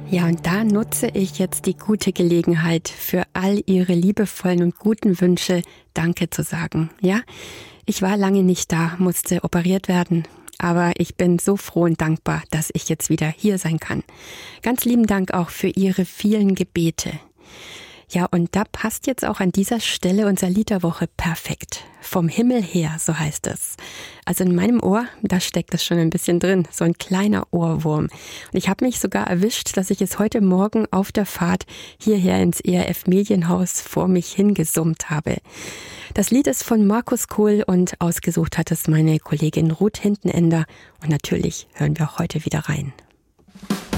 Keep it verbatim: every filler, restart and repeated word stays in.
Ja, und da nutze ich jetzt die gute Gelegenheit, für all Ihre liebevollen und guten Wünsche Danke zu sagen. Ja, ich war lange nicht da, musste operiert werden, aber ich bin so froh und dankbar, dass ich jetzt wieder hier sein kann. Ganz lieben Dank auch für Ihre vielen Gebete. Ja, und da passt jetzt auch an dieser Stelle unser Lied der Woche perfekt. Vom Himmel her, so heißt es. Also in meinem Ohr, da steckt es schon ein bisschen drin, so ein kleiner Ohrwurm. Und ich habe mich sogar erwischt, dass ich es heute Morgen auf der Fahrt hierher ins E R F-Medienhaus vor mich hingesummt habe. Das Lied ist von Markus Kohl und ausgesucht hat es meine Kollegin Ruth Hintenender. Und natürlich hören wir auch heute wieder rein.